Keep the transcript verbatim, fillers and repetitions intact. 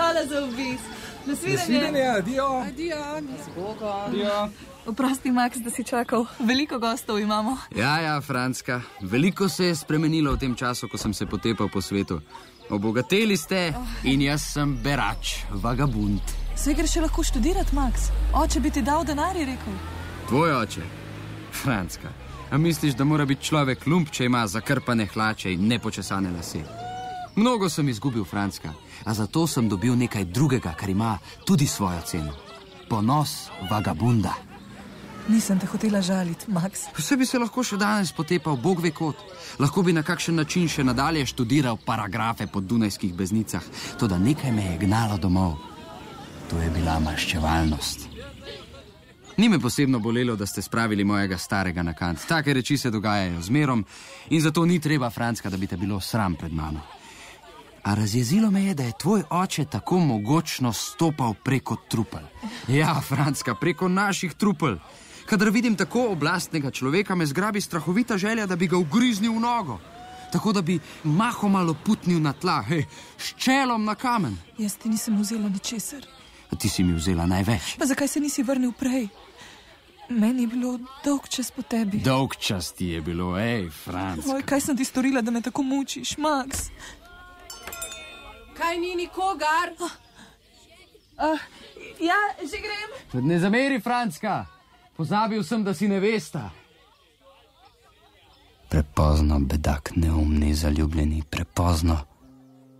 hvala za obisk. Nasvidenje. Nasvidenje, adijo. Adijo, nasbogo. Adijo. Oprosti, Max, da si čakal. Veliko gostov imamo. Ja, ja, Franska. Veliko se je spremenilo v tem času, ko sem se potepal po svetu. Obogateli ste in jaz sem berač, vagabund. Sve greš še lahko študirati, Max. Oče bi ti dal denar, je rekel. Tvoj oče? Franska. A misliš, da mora biti človek lump, če ima zakrpane hlače in nepočesane lase? Mnogo sem izgubil, Franska, a zato sem dobil nekaj drugega, kar ima tudi svojo ceno. Ponos vagabunda. Nisem te hotela žaliti, Max. Vse bi se lahko še danes potepal, Bog ve kot. Lahko bi na kakšen način še nadalje študiral paragrafe po dunajskih beznicah. Toda nekaj me je gnalo domov. To je bila maščevalnost. Ni me posebno bolelo, da ste spravili mojega starega na kant. Take reči se dogajajo zmerom in zato ni treba, Franska, da bi te bilo sram pred mano. A razjezilo me je, da je tvoj oče tako mogočno stopal preko trupel. Ja, Franska, preko naših trupel. Kadar vidim tako oblastnega človeka, me zgrabi strahovita želja, da bi ga ugriznil v nogo. Tako, da bi mahoma loputnil na tla, hej, s čelom na kamen. Jaz ti nisem vzela ničesar. A ti si mi vzela največ. Pa zakaj se nisi vrnil prej? Meni je bilo dolg čas po tebi. Dolg čas ti je bilo, ej, Franska. Oj, kaj sem ti storila, da me tako mučiš, Max? Kaj ni nikogar? Uh, uh, ja, že grem. Ne zameri, Franska. Pozabil sem, da si nevesta. Prepozno, bedak, neumni, zaljubljeni, prepozno.